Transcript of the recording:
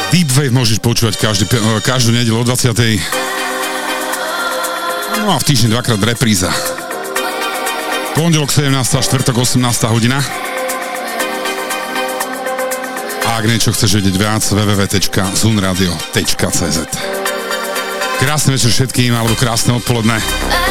Deep Wave môžeš počúvať každú nedeľu o 20. No a v týždni dvakrát repríza. Pondelok 17. štvrtok 18. hodina. A ak niečo chceš vedieť viac, www.zunradio.cz. Krásny večer všetkým, alebo krásne odpoledne.